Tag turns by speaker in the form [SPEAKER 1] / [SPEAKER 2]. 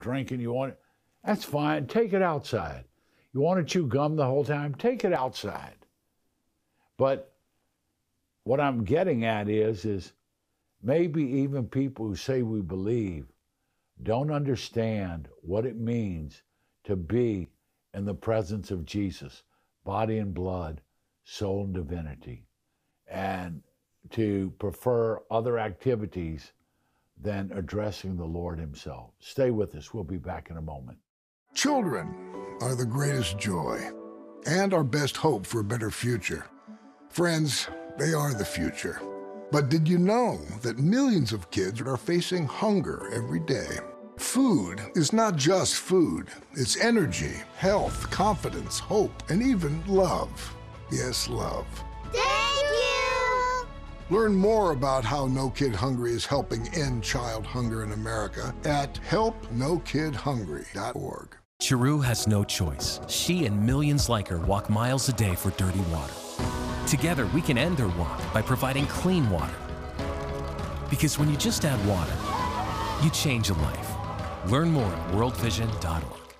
[SPEAKER 1] drinking, you want it, that's fine. Take it outside. You want to chew gum the whole time? Take it outside. But what I'm getting at is maybe even people who say we believe don't understand what it means to be in the presence of Jesus, body and blood, soul and divinity, and to prefer other activities than addressing the Lord himself. Stay with us. We'll be back in a moment.
[SPEAKER 2] Children are the greatest joy and our best hope for a better future. Friends, they are the future. But did you know that millions of kids are facing hunger every day? Food is not just food. It's energy, health, confidence, hope, and even love. Yes, love.
[SPEAKER 3] Thank you!
[SPEAKER 2] Learn more about how No Kid Hungry is helping end child hunger in America at helpnokidhungry.org.
[SPEAKER 4] Chiru has no choice. She and millions like her walk miles a day for dirty water. Together, we can end their walk by providing clean water. Because when you just add water, you change a life. Learn more at worldvision.org.